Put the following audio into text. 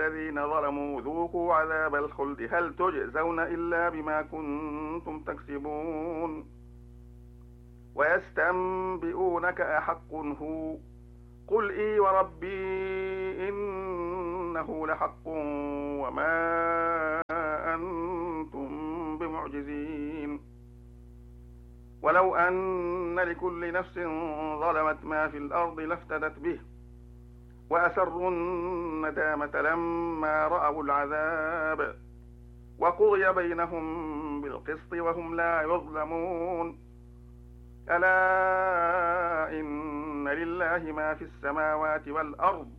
الذين ظلموا ذوقوا عذاب الخلد هل تجزون إلا بما كنتم تكسبون ويستنبئونك أحق هو قل إي وربي إنه لحق وما أنتم بمعجزين ولو أن لكل نفس ظلمت ما في الأرض لافتدت به وأسروا الندامة لما رأوا العذاب وقضي بينهم بالقسط وهم لا يظلمون ألا إن لله ما في السماوات والأرض